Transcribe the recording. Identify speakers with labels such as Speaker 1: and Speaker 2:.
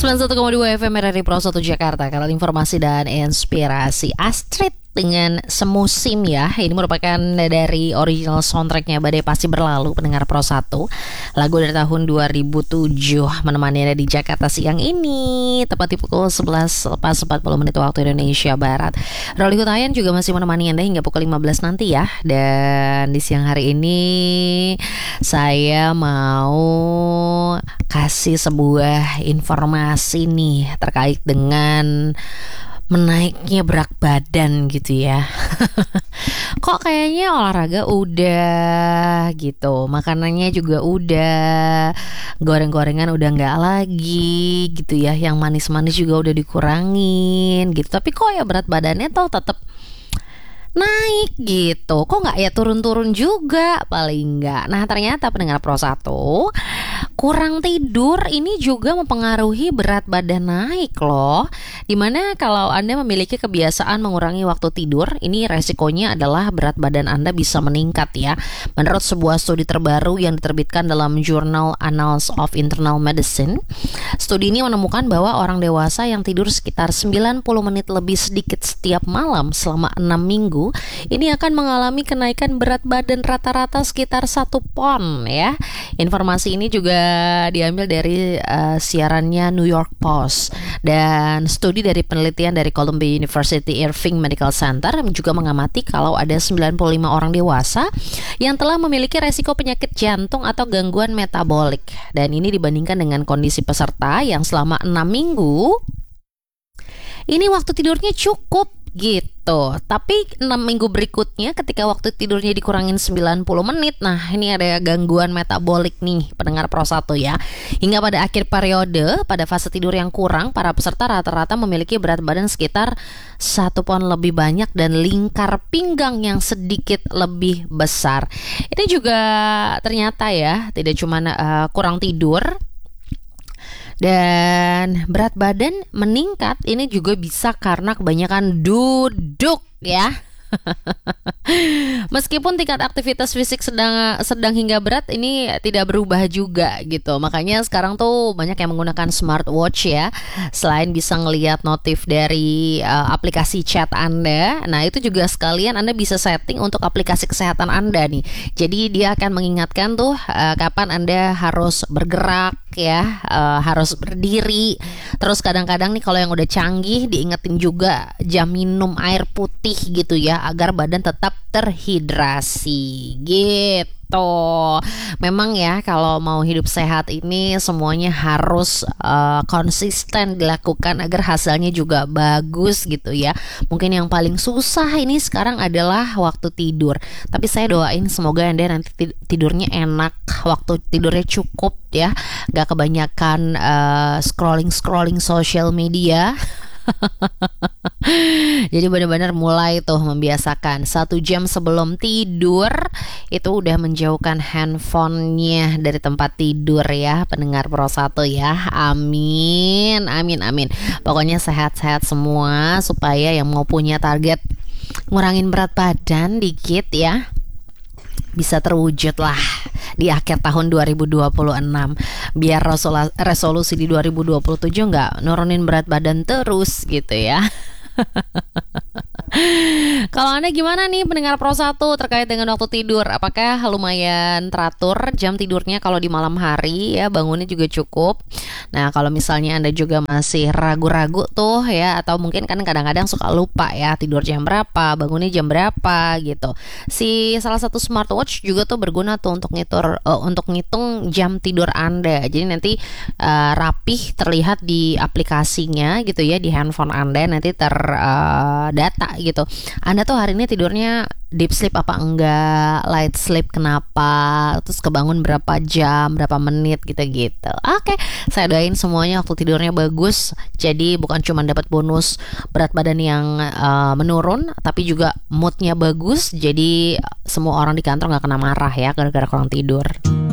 Speaker 1: 91,2 FM RRI Pro 1 Jakarta. Kanal informasi dan inspirasi. Astrid dengan Semusim ya. Ini merupakan dari original soundtracknya Badai Pasti Berlalu, pendengar Pro 1. Lagu dari tahun 2007 menemani Anda di Jakarta siang ini, tepat di pukul 11 lepas 40 menit waktu Indonesia Barat. Rolly Hutayan juga masih menemani Anda hingga pukul 15 nanti ya. Dan di siang hari ini saya mau kasih sebuah informasi nih terkait dengan menaiknya berat badan gitu ya. Kok kayaknya olahraga udah gitu, makanannya juga udah, goreng-gorengan udah nggak lagi gitu ya, yang manis-manis juga udah dikurangin gitu. Tapi kok ya berat badannya tuh tetap naik gitu. Kok nggak ya turun-turun juga paling nggak. Nah ternyata pendengar Pro 1, kurang tidur ini juga mempengaruhi berat badan naik loh. Dimana kalau Anda memiliki kebiasaan mengurangi waktu tidur, ini resikonya adalah berat badan Anda bisa meningkat ya. Menurut sebuah studi terbaru yang diterbitkan dalam jurnal Annals of Internal Medicine, studi ini menemukan bahwa orang dewasa yang tidur sekitar 90 menit lebih sedikit setiap malam selama 6 minggu, ini akan mengalami kenaikan berat badan rata-rata sekitar 1 pon ya. Informasi ini juga diambil dari siarannya New York Post. Dan studi dari penelitian dari Columbia University Irving Medical Center juga mengamati kalau ada 95 orang dewasa yang telah memiliki resiko penyakit jantung atau gangguan metabolik. Dan ini dibandingkan dengan kondisi peserta yang selama 6 minggu ini waktu tidurnya cukup gitu. Tapi 6 minggu berikutnya ketika waktu tidurnya dikurangin 90 menit, nah ini ada gangguan metabolik nih pendengar Pro 1 ya. Hingga pada akhir periode, pada fase tidur yang kurang, para peserta rata-rata memiliki berat badan sekitar 1 pon lebih banyak dan lingkar pinggang yang sedikit lebih besar. Ini juga ternyata ya, tidak cuma kurang tidur dan berat badan meningkat, ini juga bisa karena kebanyakan duduk ya. Meskipun tingkat aktivitas fisik sedang hingga berat ini tidak berubah juga gitu. Makanya sekarang tuh banyak yang menggunakan smartwatch ya. Selain bisa ngelihat notif dari aplikasi chat Anda, nah itu juga sekalian Anda bisa setting untuk aplikasi kesehatan Anda nih. Jadi dia akan mengingatkan tuh kapan Anda harus bergerak ya, harus berdiri. Terus kadang-kadang nih kalau yang udah canggih diingetin juga jam minum air putih gitu ya, agar badan tetap terhidrasi gitu. Memang ya kalau mau hidup sehat ini semuanya harus konsisten dilakukan agar hasilnya juga bagus gitu ya. Mungkin yang paling susah ini sekarang adalah waktu tidur. Tapi saya doain semoga Anda nanti tidurnya enak, waktu tidurnya cukup ya, gak kebanyakan scrolling social media. Jadi benar-benar mulai tuh membiasakan 1 jam sebelum tidur itu udah menjauhkan handphonenya dari tempat tidur ya pendengar Pro 1 ya. Amin, amin, amin. Pokoknya sehat-sehat semua supaya yang mau punya target ngurangin berat badan dikit ya bisa terwujud lah di akhir tahun 2026. Biar resolusi di 2027 nggak nurunin berat badan terus gitu ya. Kalau Anda gimana nih pendengar Pro 1 terkait dengan waktu tidur? Apakah lumayan teratur jam tidurnya kalau di malam hari ya, bangunnya juga cukup? Nah kalau misalnya Anda juga masih ragu-ragu tuh ya, atau mungkin kan kadang-kadang suka lupa ya tidur jam berapa, bangunnya jam berapa gitu. Si salah satu smartwatch juga tuh berguna tuh untuk ngitung jam tidur Anda. Jadi nanti rapih terlihat di aplikasinya gitu ya, di handphone Anda nanti terdata gitu. Anda tuh hari ini tidurnya deep sleep apa enggak, light sleep kenapa, terus kebangun berapa jam, berapa menit gitu-gitu. Oke, saya doain semuanya waktu tidurnya bagus. Jadi bukan cuma dapat bonus berat badan yang menurun, tapi juga moodnya bagus. Jadi semua orang di kantor nggak kena marah ya gara-gara kurang tidur.